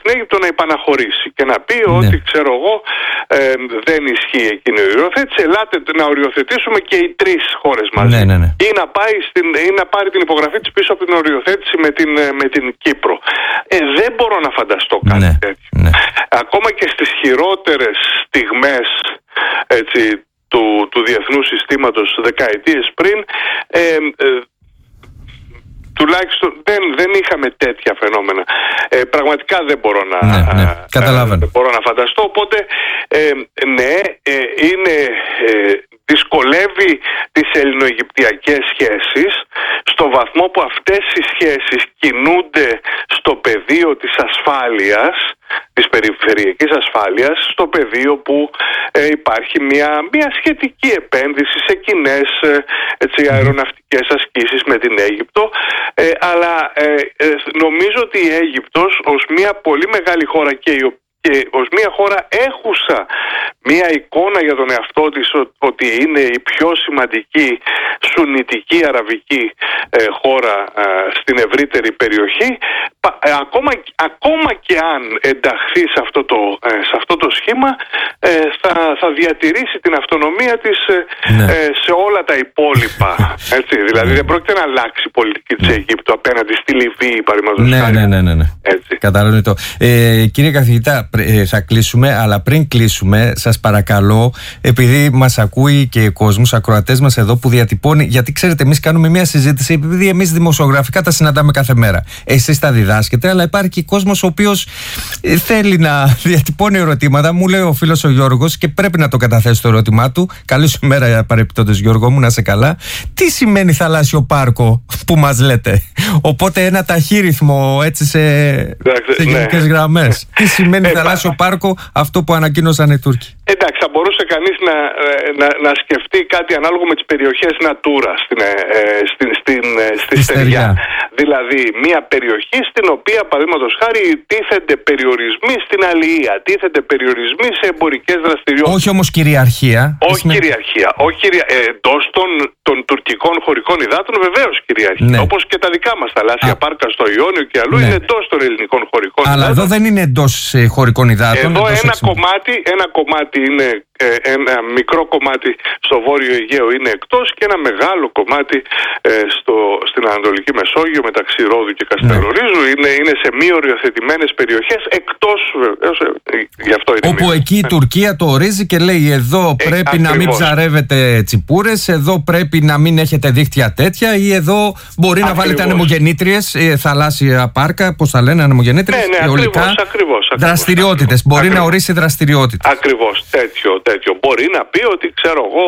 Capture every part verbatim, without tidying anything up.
στην Αίγυπτο να υπαναχωρήσει και να πει ναι. ότι ξέρω εγώ ε, δεν ισχύει εκείνη η οριοθέτηση, ελάτε να οριοθετήσουμε και οι τρεις χώρες μαζί ναι, ναι, ναι. ή, να πάει στην, ή να πάρει την υπογραφή της πίσω από την οριοθέτηση με την, με την Κύπρο. Ε, δεν μπορώ να φανταστώ κάτι ναι, τέτοιο. Ναι. Ακόμα και στις χειρότερες στιγμές έτσι, του, του διεθνούς συστήματος δεκαετίες πριν ε, ε, τουλάχιστον δεν, δεν είχαμε τέτοια φαινόμενα. Ε, πραγματικά δεν μπορώ να, ναι, ναι. ε, δεν μπορώ να φανταστώ. Οπότε ε, ναι, ε, είναι, ε, δυσκολεύει τις ελληνοαιγυπτιακές σχέσεις στο βαθμό που αυτές οι σχέσεις κινούνται στο πεδίο της ασφάλειας, της περιφερειακής ασφάλειας, στο πεδίο που ε, υπάρχει μια, μια σχετική επένδυση σε κοινές ε, έτσι, αεροναυτικές ασκήσεις με την Αίγυπτο, ε, αλλά ε, ε, νομίζω ότι η Αίγυπτος ως μια πολύ μεγάλη χώρα και η και ως μια χώρα έχουσα μια εικόνα για τον εαυτό της ότι είναι η πιο σημαντική σουννιτική αραβική ε, χώρα ε, στην ευρύτερη περιοχή, ε, ακόμα, ακόμα και αν ενταχθεί σε αυτό το, ε, σε αυτό το σχήμα ε, θα, θα διατηρήσει την αυτονομία της ε, ναι. ε, σε όλα τα υπόλοιπα. Έτσι, δηλαδή δεν πρόκειται να αλλάξει η πολιτική της Αιγύπτου απέναντι στη Λιβύη παραδείγματος χάρη. Ναι, ναι, ναι, ναι. Καταλαβαίνω το. Ε, κύριε καθηγητά, θα κλείσουμε, αλλά πριν κλείσουμε, σας παρακαλώ, επειδή μας ακούει και ο κόσμος, ακροατές μας εδώ που διατυπώνει, γιατί ξέρετε, εμείς κάνουμε μια συζήτηση, επειδή εμείς δημοσιογραφικά τα συναντάμε κάθε μέρα. Εσείς τα διδάσκετε, αλλά υπάρχει και κόσμος ο οποίος θέλει να διατυπώνει ερωτήματα. Μου λέει ο φίλος ο Γιώργος, και πρέπει να το καταθέσει το ερώτημά του. Καλή σου μέρα, παρεπιπτόντως, Γιώργο μου, να είσαι καλά. Τι σημαίνει θαλάσσιο πάρκο που μας λέτε? Οπότε ένα ταχύρυθμο έτσι σε, σε γενικές ναι. γραμμές. Τι σημαίνει θαλάσσιο πάρκο, αυτό που ανακοίνωσαν οι Τούρκοι? Εντάξει, θα μπορούσε κανείς να, να, να σκεφτεί κάτι ανάλογο με τις περιοχές Natura στην, ε, στην, στην, στη στεριά. Δηλαδή, μια περιοχή στην οποία, παραδείγματος χάρη, τίθενται περιορισμοί στην αλληλεία, τίθενται περιορισμοί σε εμπορικές δραστηριότητες. Όχι όμως κυριαρχία. Όχι με... κυριαρχία. Όχι κυρια... ε, εντός των, των τουρκικών χωρικών υδάτων, βεβαίως κυριαρχία. Ναι. Όπως και τα δικά μας θαλάσσια Α... πάρκα στο Ιόνιο και αλλού ναι. είναι εντός των ελληνικών χωρικών Αλλά υδάτων. Αλλά εδώ δεν είναι εντός ε, χωρικών υδάτων. Εδώ ένα κομμάτι, ένα κομμάτι είναι ε, ένα μικρό κομμάτι στο Βόρειο Αιγαίο είναι εκτός και ένα μεγάλο κομμάτι ε, στο, στην Ανατολική Μεσόγειο μεταξύ Ρόδου και Καστελορίζου ναι. είναι, είναι σε μη οριοθετημένες περιοχές εκτός βεβαίως, ε, γι' αυτό είναι όπου μη... εκεί η Τουρκία το ορίζει και λέει εδώ πρέπει ε, να μην ψαρεύετε τσιπούρες, εδώ πρέπει να μην έχετε δίχτυα τέτοια ή εδώ μπορεί ακριβώς. να βάλετε ανεμογεννήτριες, ε, θαλάσσια πάρκα, πώς τα λένε, ανεμογεννήτριες, ναι, ναι, αιωλικά, ακριβώς, ακριβώς, ακριβώς, δραστηριότητες, ακριβώς, μπορεί ακριβώς. να ορίσει δραστηριότητες. Ακριβώς, τέτοιο, τέτοιο. Μπορεί να πει ότι ξέρω εγώ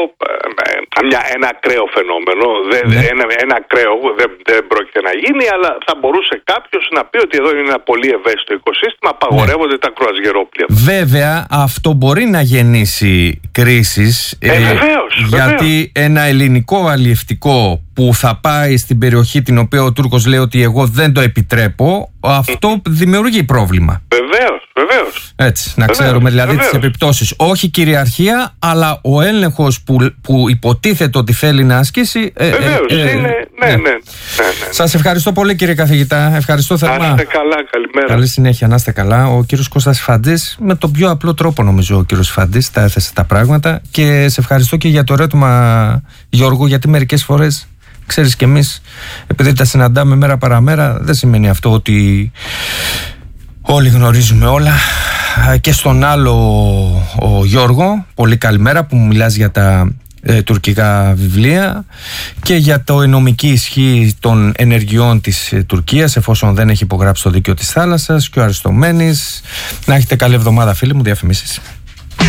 μια, ένα ακραίο φαινόμενο, δεν, ναι. ένα, ένα ακραίο δεν, δεν πρόκειται να γίνει, αλλά θα μπορούσε κάποιος να πει ότι εδώ είναι ένα πολύ ευαίσθητο οικοσύστημα, απαγορεύονται ναι. τα κρουαζιερόπλια. Βέβαια, αυτό μπορεί να γεννήσει κρίσεις, ε, ε, βεβαίως, γιατί βεβαίως. ένα ελληνικό αλλιευτικό που θα πάει στην περιοχή την οποία ο Τούρκος λέει ότι εγώ δεν το επιτρέπω, αυτό δημιουργεί πρόβλημα. Βεβαίως, βεβαίως. Έτσι, να βεβαίως, ξέρουμε δηλαδή βεβαίως. τις επιπτώσεις. Όχι κυριαρχία, αλλά ο έλεγχος που, που υποτίθεται ότι θέλει να ασκήσει. Βεβαίως, ε, ε, είναι. Ναι, ναι. ναι, ναι, ναι. Σας ευχαριστώ πολύ, κύριε καθηγητά. Ευχαριστώ θερμά. Να είστε καλά, καλημέρα. Καλή συνέχεια, να είστε καλά. Ο κύριος Κώστας Φαντής, με τον πιο απλό τρόπο νομίζω ο κύριος Φαντής τα έθεσε τα πράγματα. Και σε ευχαριστώ και για το ερώτημα, Γιώργο, γιατί μερικές φορές. Ξέρεις και εμείς, επειδή τα συναντάμε μέρα παραμέρα, δεν σημαίνει αυτό ότι όλοι γνωρίζουμε όλα. Και στον άλλο ο Γιώργο, πολύ καλημέρα, που μου μιλάς για τα ε, τουρκικά βιβλία και για το νομική ισχύ των ενεργειών της ε, Τουρκίας εφόσον δεν έχει υπογράψει το δίκαιο της θάλασσας, και ο Αριστομένης. Να έχετε καλή εβδομάδα, φίλοι μου. Διαφημίσεις.